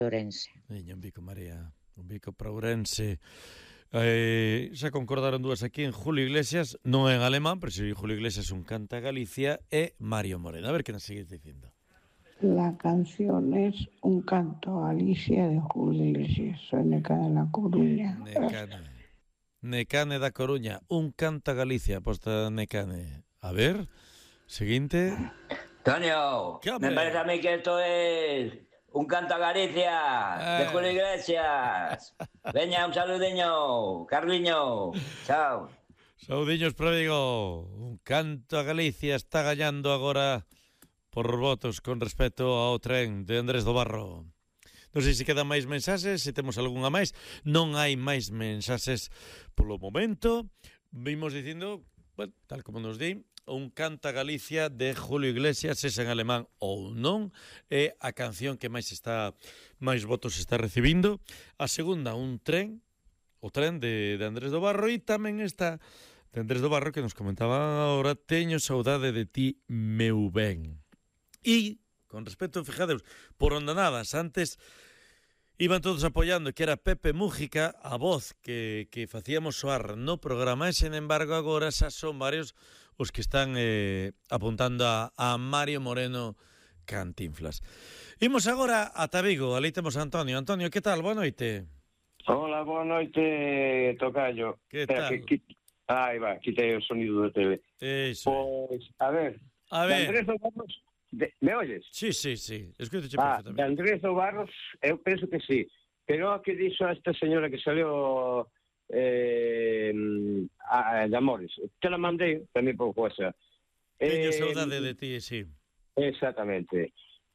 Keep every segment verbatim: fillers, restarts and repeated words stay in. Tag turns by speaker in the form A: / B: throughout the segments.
A: Ourense.
B: Veña, un bico, María, un bico para Ourense. Eh, xa concordaron dúas aquí en Julio Iglesias, non en alemán, pero si Julio Iglesias un canta Galicia e Mario Moreno. A ver que nos sigues dicindo.
C: La canción es Un canto a Galicia de Julio Iglesias, soy Necane de La Coruña.
B: Necane. Necane da Coruña, Un canta Galicia, posta Necane. A ver, seguinte.
D: Antonio, me parece a mí que esto es Un canto a Galicia ah. de Julio Iglesias. Veña, un saludiño, Carliño. Chao.
B: Saudiños para Vigo. Un canto a Galicia está gañando agora por votos con respecto ao tren de Andrés do Barro. Non sei se quedan máis mensaxes, se temos algunha máis. Non hai máis mensaxes polo momento. Vimos dicindo, bueno, tal como nos di, Un canta Galicia de Julio Iglesias, es en alemán ou non, é a canción que máis está máis votos está recibindo. A segunda, Un tren, o tren de, de Andrés do Barro, e tamén está de Andrés do Barro que nos comentaba agora, Teño saudade de ti, meu ben. E, con respecto, fijadeus, por ondanadas, antes iban todos apoiando que era Pepe Mújica, a voz que, que facíamos soar no programa, e, sen embargo, agora xa son varios os que están eh, apuntando a, a Mario Moreno Cantinflas. Imos agora a Vigo, ali temos a Antonio. Antonio, que tal? Boa noite.
E: Hola, boa noite, tocayo.
B: Que
E: Espera,
B: tal?
E: Que, que... Aí va, quitei o sonido da tele.
B: Eso.
E: Pois, a ver,
B: a ver.
E: Andrés do Barros, de, me oyes?
B: Sí, sí, sí, escúchate
E: ah,
B: perfectamente.
E: De Andrés do Barros, eu penso que sí. Pero o que dixo a esta señora que salió eh, a, de Amores, te la mandei tamén por WhatsApp.
B: Teño
E: eh,
B: saudade de ti, sí.
E: Exactamente.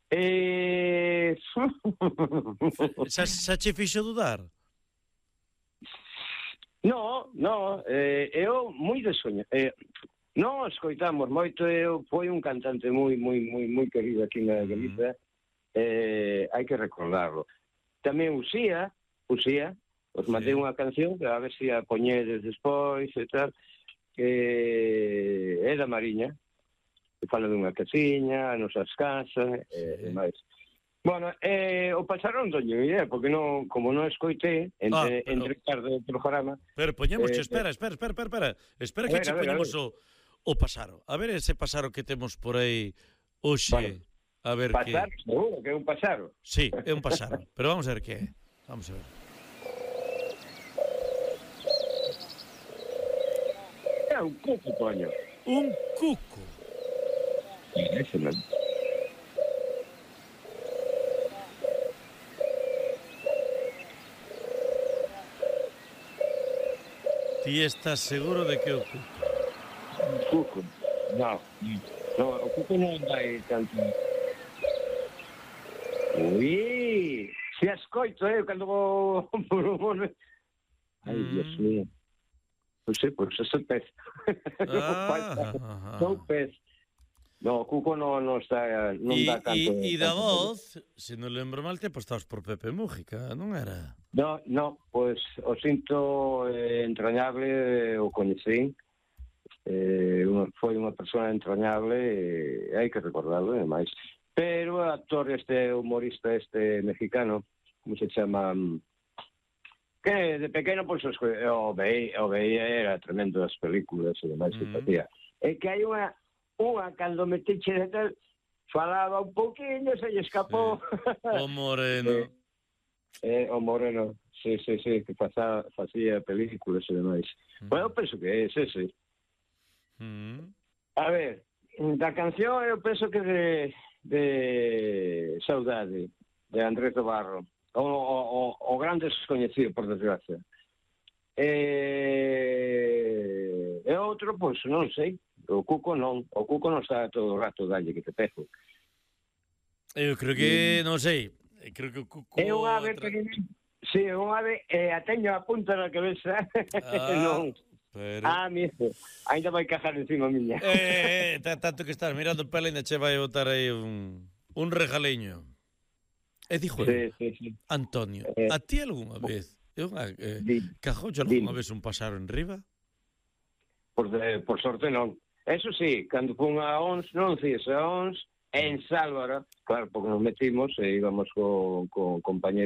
E: Eh...
B: xa, xa che fixo dudar?
E: No, no, eh, eu moi de soña. Eh, non escoitamos moito, eu foi un cantante moi moi moi moi querido aquí na Galicia. Eh, hai que recordarlo. Tamén Uxía, Uxía, os mandei sí. unha canción, a ver se a poñedes despois e tal, que é da Mariña, que fala dunha casiña, as nosas casas, e sí. máis. Bueno, eh, o pasaron doño idea, porque non, como non escoitei entre, ah, pero... entre tarde do programa.
B: Pero poñemos, eh, espera, espera, espera, espera, espera, espera que ver, che ver, poñemos o, o pasaro. A ver ese pasaro que temos por aí hoxe. Bueno, a ver
E: pasar,
B: que...
E: seguro que é un pasaro.
B: Sí, é un pasaro, pero vamos a ver que é. Vamos a ver.
E: É un cuco, Toño.
B: Un cuco.
E: Ese mesmo.
B: Ti estás seguro de que é o cuco?
E: Un cuco? No, no, o cuco non vai tanto. Ui, se ascoito, eh, cando vou por o mono. Ai, mm. Dios mío. Pois sei, pois é pez.
B: Ah,
E: non pez. No, o cuco non, non está, non
B: y,
E: dá tanto.
B: E da voz, se non lembro mal, te apostaos por Pepe Mújica, non era?
E: No, no, pois o sinto eh, entrañable, o coñecín, eh, foi unha persoa entrañable, e hai que recordarlo, e máis. Pero o actor este, humorista este mexicano, como se chama, que de pequeno, pois, o veía, o veía, era tremendo das películas e demais que mm. facía. E que hai unha Unha, cando me tiche de tal, falaba un pouquinho, se lle escapou.
B: Sí. O Moreno.
E: eh, o Moreno, sí, sí, sí, que facía, facía películas e demais. Mm. Bueno, eu penso que é ese, sí. Mm. A ver, da canción eu penso que de, de Saudade, de Andrés do Barro, o, o, o gran descoñecido, por desgracia. E, e outro, pois, non sei. O cuco non, o cuco non está todo o rato dalle que te pezo.
B: Eu creo que, non sei, creo que o cuco...
E: É un ave tra... que... Sí, é un ave, e a teño a punta na cabeza. Ah, non. Pero... Ah, mijo, ainda vai cajar encima miña.
B: Eh, eh, tanto que estás mirando pela, ainda che vai botar aí un, un regaleño. E dixo,
E: sí, sí, sí.
B: Antonio, eh... a ti algunha vez, eh, cajocho algunha vez un pasaro en riba?
E: Por, de, por sorte non. Eso sí, cando fun a Ons, non, si, a Ons, en Sálvora, claro, porque nos metimos e íbamos con, con compañeros